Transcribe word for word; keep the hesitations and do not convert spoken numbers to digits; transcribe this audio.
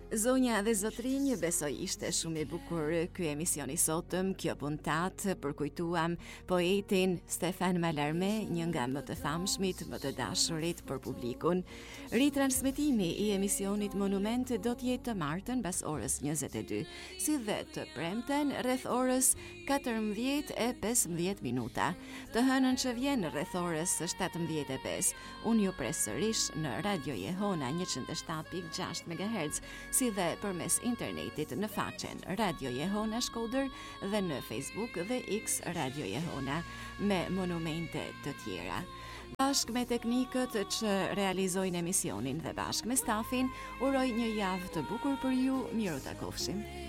Zonja dhe zotrinj, besoj ishte shumë i bukur ky emisioni sotëm, kjo puntat, përkujtuam poetin Stefan Mallarmé, një nga më të famshmit, më të dashurit për publikun. Ritransmetimi i emisionit Monument do të jetë të martën pas orës njëzet e dy, si dhe të premten rreth orës katërmbëdhjetë e pesëmbëdhjetë minuta. Të hënën që vjen rreth orës shtatëmbëdhjetë e pesë, unë ju pres sërish në Radio Jehona njëqind e shtatë pikë gjashtë megahertz, si dhe përmes internetit në faqen Radio Jehona Shkodër dhe në Facebook dhe X Radio Jehona me monumente të tjera. Bashk me teknikët që realizojnë emisionin dhe bashk me stafin, uroj një javë të bukur për ju, miru takofshim.